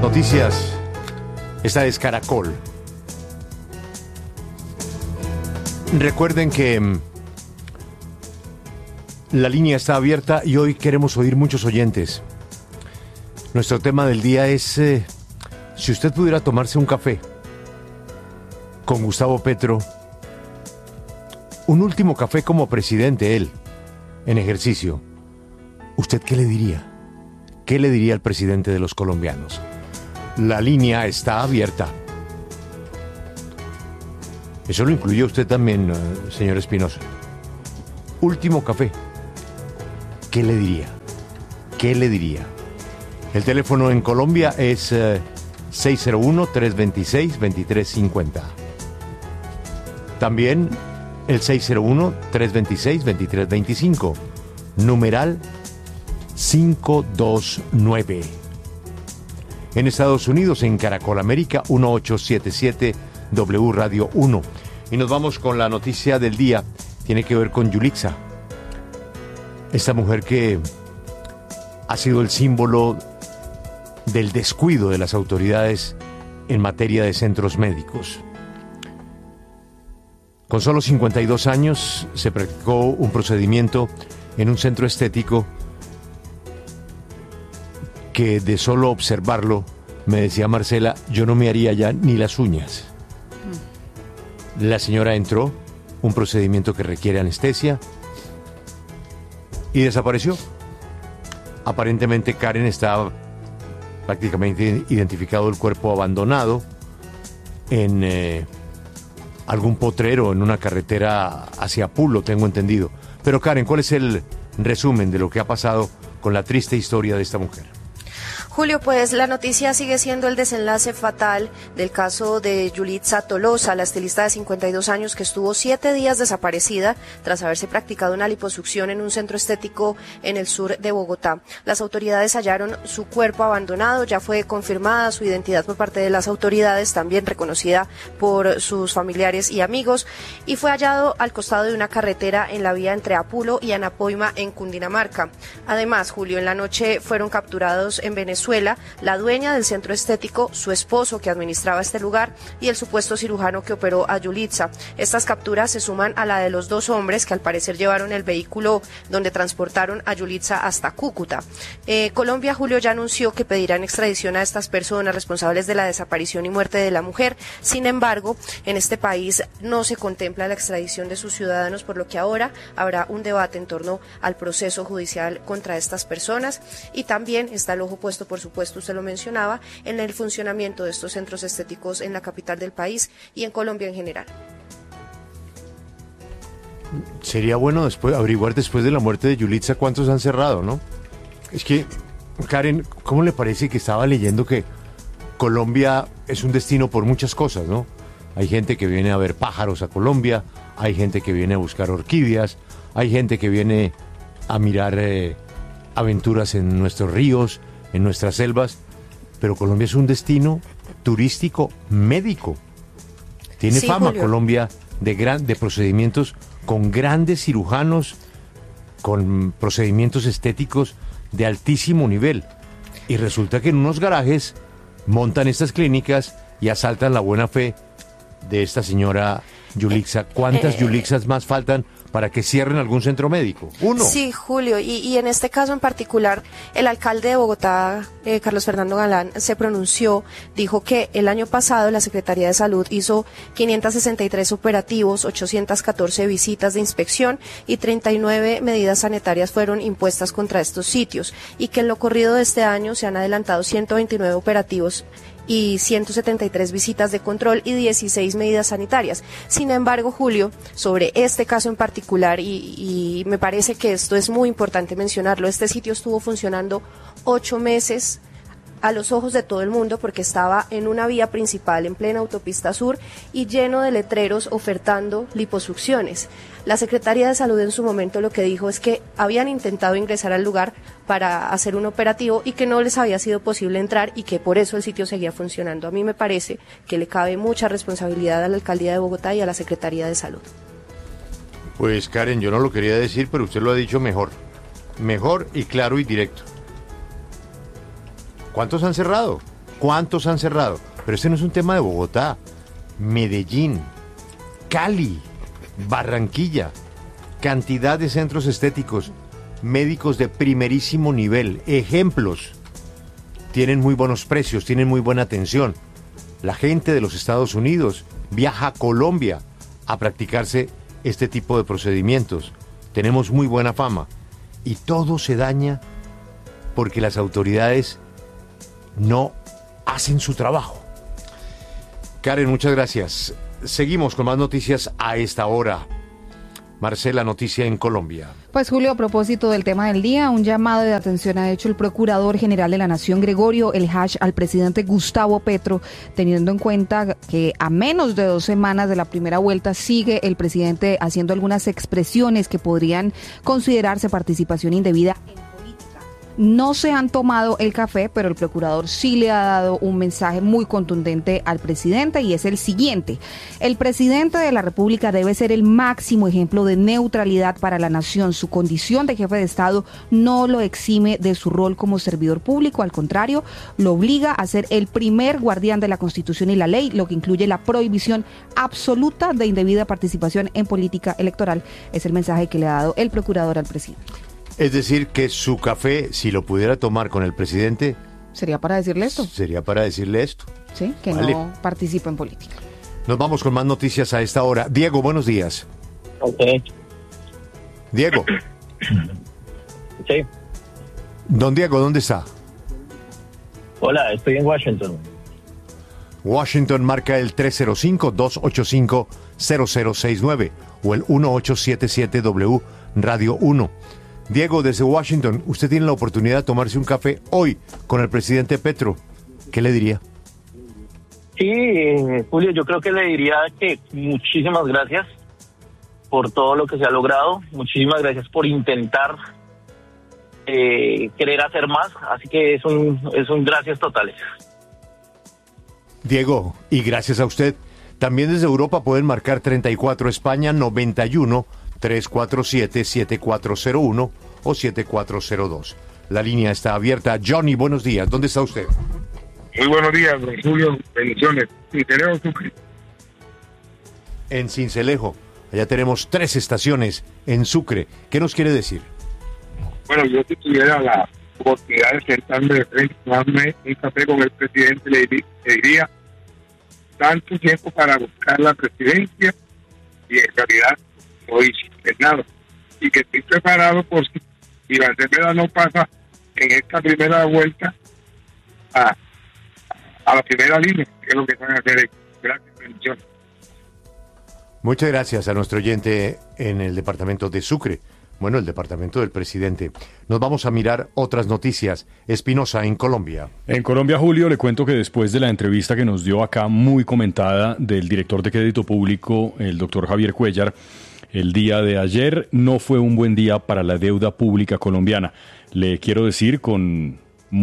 noticias. Esta es Caracol. Recuerden que la línea está abierta y hoy queremos oír muchos oyentes. Nuestro tema del día es si usted pudiera tomarse un café con Gustavo Petro, un último café como presidente, él, en ejercicio, ¿usted qué le diría? ¿Qué le diría al presidente de los colombianos? La línea está abierta. Eso lo incluye usted también, señor Espinosa. Último café. ¿Qué le diría? ¿Qué le diría? El teléfono en Colombia es 601-326-2350. También el 601-326-2325. Numeral 529. En Estados Unidos, en Caracol América, 1877 W Radio 1. Y nos vamos con la noticia del día. Tiene que ver con Yulitza. Esta mujer que ha sido el símbolo del descuido de las autoridades en materia de centros médicos. Con solo 52 años se practicó un procedimiento en un centro estético que de solo observarlo, me decía Marcela, yo no me haría ya ni las uñas. La señora entró, un procedimiento que requiere anestesia, y desapareció. Aparentemente Karen está prácticamente identificado el cuerpo abandonado en algún potrero, en una carretera hacia Pulo, tengo entendido. Pero Karen, ¿cuál es el resumen de lo que ha pasado con la triste historia de esta mujer? Julio, pues la noticia sigue siendo el desenlace fatal del caso de Yulitza Tolosa, la estilista de 52 años que estuvo 7 días desaparecida tras haberse practicado una liposucción en un centro estético en el sur de Bogotá. Las autoridades hallaron su cuerpo abandonado, ya fue confirmada su identidad por parte de las autoridades, también reconocida por sus familiares y amigos, y fue hallado al costado de una carretera en la vía entre Apulo y Anapoima en Cundinamarca. Además, Julio, en la noche fueron capturados en Venezuela la dueña del centro estético, su esposo que administraba este lugar y el supuesto cirujano que operó a Yulitza. Estas capturas se suman a la de los 2 hombres que al parecer llevaron el vehículo donde transportaron a Yulitza hasta Cúcuta. Colombia, Julio, ya anunció que pedirán extradición a estas personas responsables de la desaparición y muerte de la mujer. Sin embargo, en este país no se contempla la extradición de sus ciudadanos, por lo que ahora habrá un debate en torno al proceso judicial contra estas personas, y también está el ojo puesto, por supuesto, usted lo mencionaba, en el funcionamiento de estos centros estéticos en la capital del país y en Colombia en general. Sería bueno averiguar después de la muerte de Yulitza cuántos han cerrado, ¿no? Es que, Karen, ¿cómo le parece que estaba leyendo que Colombia es un destino por muchas cosas, ¿no? Hay gente que viene a ver pájaros a Colombia, hay gente que viene a buscar orquídeas, hay gente que viene a mirar aventuras en nuestros ríos, en nuestras selvas, pero Colombia es un destino turístico médico. Tiene fama, Julio, Colombia de procedimientos con grandes cirujanos, con procedimientos estéticos de altísimo nivel. Y resulta que en unos garajes montan estas clínicas y asaltan la buena fe de esta señora Yulitza. ¿Cuántas Yulitzas más faltan para que cierren algún centro médico? Uno. Sí, Julio, y en este caso en particular, el alcalde de Bogotá, Carlos Fernando Galán, se pronunció, dijo que el año pasado la Secretaría de Salud hizo 563 operativos, 814 visitas de inspección y 39 medidas sanitarias fueron impuestas contra estos sitios, y que en lo corrido de este año se han adelantado 129 operativos y 173 visitas de control y 16 medidas sanitarias. Sin embargo, Julio, sobre este caso en particular, y me parece que esto es muy importante mencionarlo, este sitio estuvo funcionando 8 meses a los ojos de todo el mundo porque estaba en una vía principal en plena autopista sur y lleno de letreros ofertando liposucciones. La Secretaría de Salud en su momento lo que dijo es que habían intentado ingresar al lugar para hacer un operativo y que no les había sido posible entrar y que por eso el sitio seguía funcionando. A mí me parece que le cabe mucha responsabilidad a la Alcaldía de Bogotá y a la Secretaría de Salud. Pues Karen, yo no lo quería decir, pero usted lo ha dicho mejor y claro y directo. ¿Cuántos han cerrado? ¿Cuántos han cerrado? Pero este no es un tema de Bogotá, Medellín, Cali, Barranquilla, cantidad de centros estéticos, médicos de primerísimo nivel, ejemplos. Tienen muy buenos precios, tienen muy buena atención. La gente de los Estados Unidos viaja a Colombia a practicarse este tipo de procedimientos. Tenemos muy buena fama. Y todo se daña porque las autoridades no hacen su trabajo. Karen, muchas gracias. Seguimos con más noticias a esta hora. Marcela, noticia en Colombia. Pues Julio, a propósito del tema del día, un llamado de atención ha hecho el Procurador General de la Nación, Gregorio El Hach, al presidente Gustavo Petro, teniendo en cuenta que a menos de 2 semanas de la primera vuelta sigue el presidente haciendo algunas expresiones que podrían considerarse participación indebida en política. No se han tomado el café, pero el procurador sí le ha dado un mensaje muy contundente al presidente y es el siguiente: el presidente de la República debe ser el máximo ejemplo de neutralidad para la nación. Su condición de jefe de Estado no lo exime de su rol como servidor público, al contrario, lo obliga a ser el primer guardián de la Constitución y la ley, lo que incluye la prohibición absoluta de indebida participación en política electoral. Es el mensaje que le ha dado el procurador al presidente. Es decir, que su café, si lo pudiera tomar con el presidente... ¿Sería para decirle esto? Sería para decirle esto. Sí, que vale. No participa en política. Nos vamos con más noticias a esta hora. Diego, buenos días. Ok. Diego. Sí. Don Diego, ¿dónde está? Hola, estoy en Washington. Washington marca el 305-285-0069 o el 1877W Radio 1. Diego, desde Washington, usted tiene la oportunidad de tomarse un café hoy con el presidente Petro. ¿Qué le diría? Sí, Julio, yo creo que le diría que muchísimas gracias por todo lo que se ha logrado. Muchísimas gracias por intentar querer hacer más. Así que es un gracias totales. Diego, y gracias a usted. También desde Europa pueden marcar 34 España 91 347-7401 o 7402. La línea está abierta. Johnny, buenos días. ¿Dónde está usted? Muy buenos días, don Julio. Bendiciones. Cincelejo, Sucre. En Cincelejo. Allá tenemos 3 estaciones en Sucre. ¿Qué nos quiere decir? Bueno, yo si tuviera la oportunidad de sentarme de frente, tomarme un café con el presidente, le diría tanto tiempo para buscar la presidencia y en realidad no hice nada. Y que estoy preparado por si Iván Cepeda no pasa en esta primera vuelta a la primera línea, que es lo que van a hacer. Gracias, bendiciones. Muchas gracias a nuestro oyente en el departamento de Sucre. Bueno, el departamento del presidente. Nos vamos a mirar otras noticias. Espinosa, en Colombia. En Colombia, Julio, le cuento que después de la entrevista que nos dio acá, muy comentada, del director de Crédito Público, el doctor Javier Cuéllar, el día de ayer no fue un buen día para la deuda pública colombiana. Le quiero decir con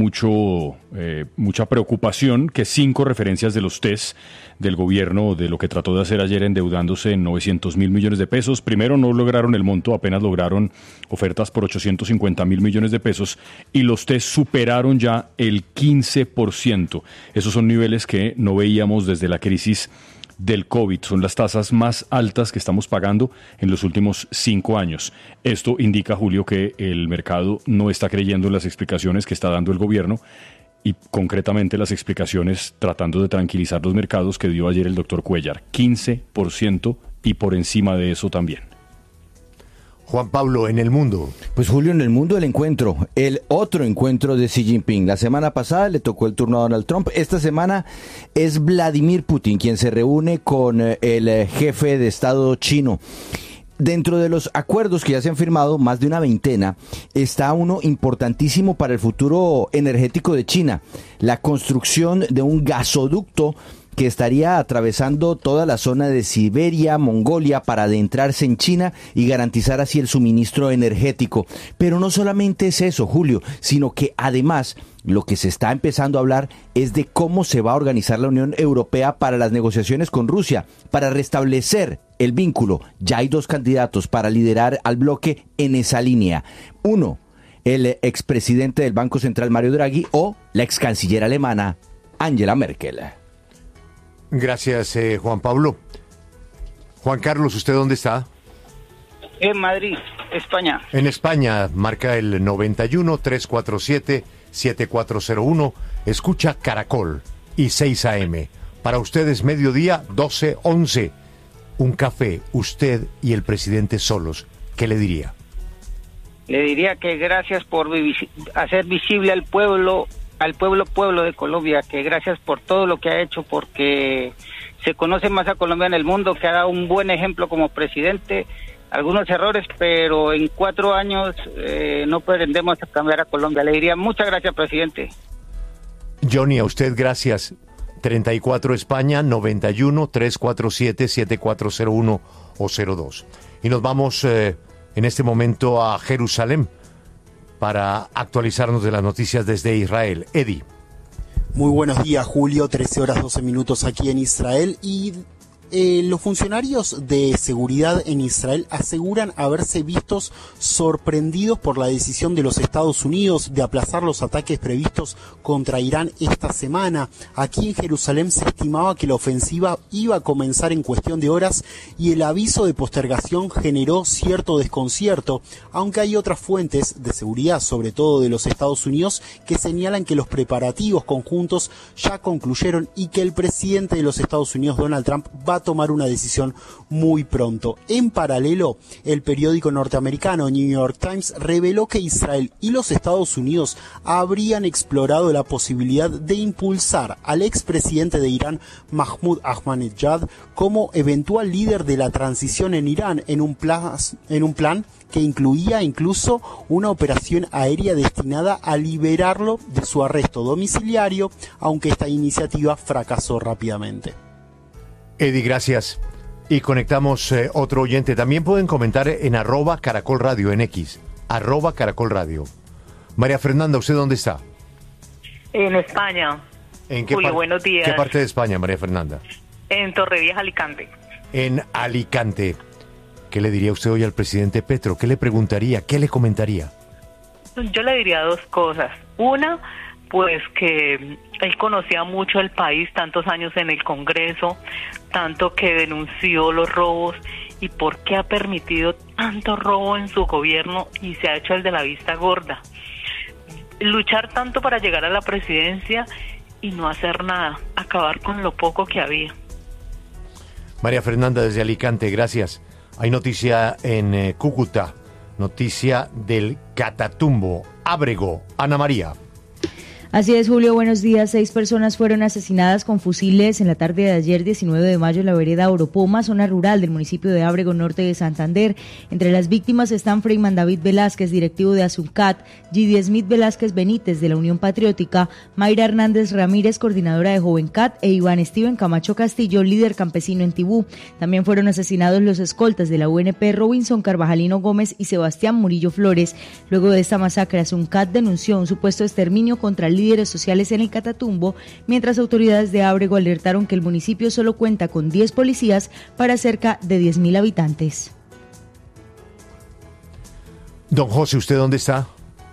mucha preocupación que 5 referencias de los TES del gobierno de lo que trató de hacer ayer endeudándose en 900.000 millones de pesos. Primero no lograron el monto, apenas lograron ofertas por 850.000 millones de pesos y los TES superaron ya el 15%. Esos son niveles que no veíamos desde la crisis del COVID. Son las tasas más altas que estamos pagando en los últimos 5 años. Esto indica, Julio, que el mercado no está creyendo en las explicaciones que está dando el gobierno y concretamente las explicaciones tratando de tranquilizar los mercados que dio ayer el doctor Cuéllar. 15% y por encima de eso también. Juan Pablo, en el mundo. Pues Julio, en el mundo el encuentro, el otro encuentro de Xi Jinping. La semana pasada le tocó el turno a Donald Trump. Esta semana es Vladimir Putin quien se reúne con el jefe de Estado chino. Dentro de los acuerdos que ya se han firmado, más de una veintena, está uno importantísimo para el futuro energético de China, la construcción de un gasoducto que estaría atravesando toda la zona de Siberia, Mongolia, para adentrarse en China y garantizar así el suministro energético. Pero no solamente es eso, Julio, sino que además lo que se está empezando a hablar es de cómo se va a organizar la Unión Europea para las negociaciones con Rusia, para restablecer el vínculo. Ya hay 2 candidatos para liderar al bloque en esa línea. Uno, el expresidente del Banco Central, Mario Draghi, o la excanciller alemana, Angela Merkel. Gracias, Juan Pablo. Juan Carlos, ¿usted dónde está? En Madrid, España. En España, marca el 91-347-7401. Escucha Caracol y 6 AM. Para ustedes, mediodía, 12:11. Un café, usted y el presidente solos. ¿Qué le diría? Le diría que gracias por hacer visible al pueblo de Colombia, que gracias por todo lo que ha hecho, porque se conoce más a Colombia en el mundo, que ha dado un buen ejemplo como presidente, algunos errores, pero en 4 años no pretendemos cambiar a Colombia. Le diría muchas gracias, presidente. Johnny, a usted gracias. 34 España, 91-347-7401 o 02. Y nos vamos en este momento a Jerusalén para actualizarnos de las noticias desde Israel. Eddie. Muy buenos días, Julio. 13:12 aquí en Israel y los funcionarios de seguridad en Israel aseguran haberse vistos sorprendidos por la decisión de los Estados Unidos de aplazar los ataques previstos contra Irán esta semana. Aquí en Jerusalén se estimaba que la ofensiva iba a comenzar en cuestión de horas y el aviso de postergación generó cierto desconcierto, aunque hay otras fuentes de seguridad, sobre todo de los Estados Unidos, que señalan que los preparativos conjuntos ya concluyeron y que el presidente de los Estados Unidos, Donald Trump, va a tomar una decisión muy pronto. En paralelo, el periódico norteamericano New York Times reveló que Israel y los Estados Unidos habrían explorado la posibilidad de impulsar al expresidente de Irán, Mahmoud Ahmadinejad, como eventual líder de la transición en Irán en un plan que incluía incluso una operación aérea destinada a liberarlo de su arresto domiciliario, aunque esta iniciativa fracasó rápidamente. Eddie, gracias. Y conectamos otro oyente. También pueden comentar en @Caracol Radio, en X, @Caracol Radio. María Fernanda, ¿usted dónde está? En España. ¿En qué Julio, buenos días. ¿Qué parte de España, María Fernanda? En Torrevieja, Alicante. En Alicante. ¿Qué le diría usted hoy al presidente Petro? ¿Qué le preguntaría? ¿Qué le comentaría? Yo le diría 2 cosas. Una, pues que él conocía mucho el país, tantos años en el Congreso, tanto que denunció los robos y por qué ha permitido tanto robo en su gobierno y se ha hecho el de la vista gorda. Luchar tanto para llegar a la presidencia y no hacer nada, acabar con lo poco que había. María Fernanda, desde Alicante, gracias. Hay noticia en Cúcuta, noticia del Catatumbo, Ábrego. Ana María. Así es, Julio, buenos días. 6 personas fueron asesinadas con fusiles en la tarde de ayer, 19 de mayo, en la vereda Oropoma, zona rural del municipio de Ábrego, norte de Santander. Entre las víctimas están Freyman David Velázquez, directivo de Azuncat, Gidy Smith Velázquez Benítez, de la Unión Patriótica, Mayra Hernández Ramírez, coordinadora de Jovencat, e Iván Steven Camacho Castillo, líder campesino en Tibú. También fueron asesinados los escoltas de la UNP, Robinson Carvajalino Gómez y Sebastián Murillo Flores. Luego de esta masacre, Azuncat denunció un supuesto exterminio contra líderes sociales en el Catatumbo, mientras autoridades de Ábrego alertaron que el municipio solo cuenta con 10 policías para cerca de 10.000 habitantes. Don José, ¿usted dónde está?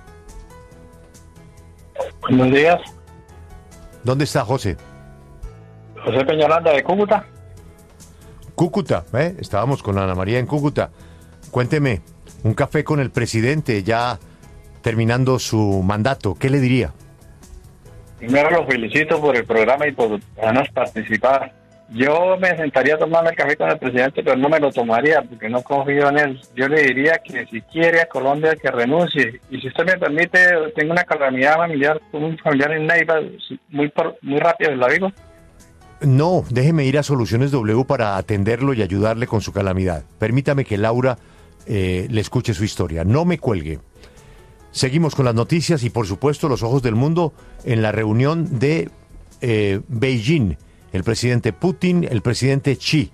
Buenos días. ¿Dónde está José? José Peñaranda, de Cúcuta. Cúcuta, estábamos con Ana María en Cúcuta. Cuénteme, un café con el presidente ya terminando su mandato, ¿qué le diría? Primero lo felicito por el programa y por ganas participar. Yo me sentaría a tomarme el café con el presidente, pero no me lo tomaría porque no confío en él. Yo le diría que si quiere a Colombia que renuncie. Y si usted me permite, tengo una calamidad familiar con un familiar en Neiva, muy rápido, ¿la digo? No, déjeme ir a Soluciones W para atenderlo y ayudarle con su calamidad. Permítame que Laura le escuche su historia. No me cuelgue. Seguimos con las noticias y, por supuesto, los ojos del mundo en la reunión de Beijing. El presidente Putin, el presidente Xi.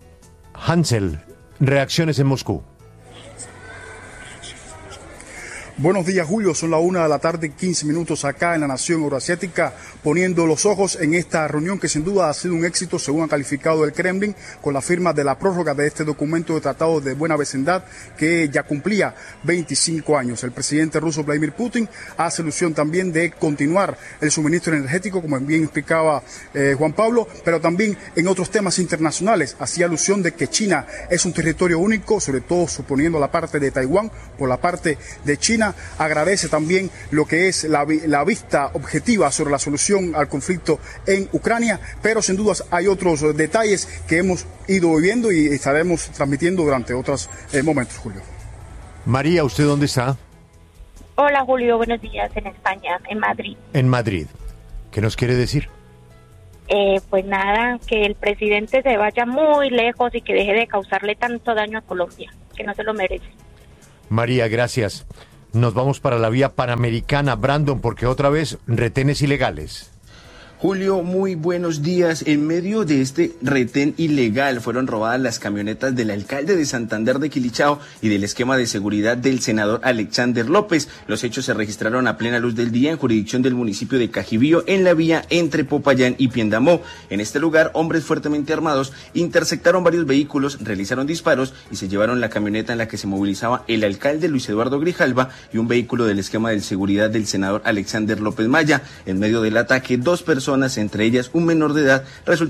Hansel, reacciones en Moscú. Buenos días, Julio. Son la 1:15 p.m. acá en la nación euroasiática, poniendo los ojos en esta reunión que sin duda ha sido un éxito, según ha calificado el Kremlin, con la firma de la prórroga de este documento de tratado de buena vecindad que ya cumplía 25 años. El presidente ruso Vladimir Putin hace alusión también de continuar el suministro energético, como bien explicaba Juan Pablo, pero también en otros temas internacionales. Hacía alusión de que China es un territorio único, sobre todo suponiendo la parte de Taiwán por la parte de China. Agradece también lo que es la vista objetiva sobre la solución al conflicto en Ucrania, pero sin dudas hay otros detalles que hemos ido viviendo y estaremos transmitiendo durante otros momentos, Julio. María, ¿usted dónde está? Hola, Julio, buenos días, en España, en Madrid. En Madrid. ¿Qué nos quiere decir? Pues nada, que el presidente se vaya muy lejos y que deje de causarle tanto daño a Colombia, que no se lo merece. María, gracias. Nos vamos para la vía panamericana, Brandon, porque otra vez retenes ilegales. Julio, muy buenos días. En medio de este retén ilegal fueron robadas las camionetas del alcalde de Santander de Quilichao y del esquema de seguridad del senador Alexander López. Los hechos se registraron a plena luz del día en jurisdicción del municipio de Cajibío, en la vía entre Popayán y Piendamó. En este lugar, hombres fuertemente armados interceptaron varios vehículos, realizaron disparos y se llevaron la camioneta en la que se movilizaba el alcalde Luis Eduardo Grijalva y un vehículo del esquema de seguridad del senador Alexander López Maya. En medio del ataque, 2 personas, entre ellas un menor de edad, resultaron